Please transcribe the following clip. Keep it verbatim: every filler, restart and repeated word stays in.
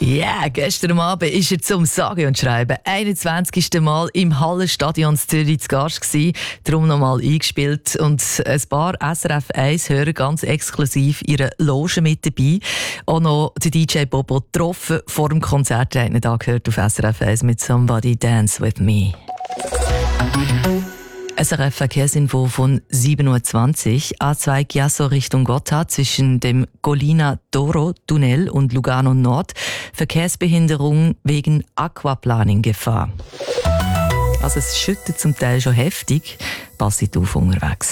Ja, yeah, gestern Abend war er zum Sagen und Schreiben einundzwanzigsten Mal im Hallenstadion Zürich zu Gast gewesen. Darum nochmal eingespielt und ein paar S R F eins Hörer ganz exklusiv ihre Loge mit dabei. Auch noch den D J Bobo getroffen vor dem Konzert. Einen Tag gehört auf S R F eins mit «Somebody Dance With Me». S R F Verkehrsinfo von sieben Uhr zwanzig. A zwei Chiasso Richtung Gotthard zwischen dem Collina-Doro-Tunnel und Lugano Nord. Verkehrsbehinderung wegen Aquaplaning-Gefahr. Also es schüttet zum Teil schon heftig. Passet auf unterwegs.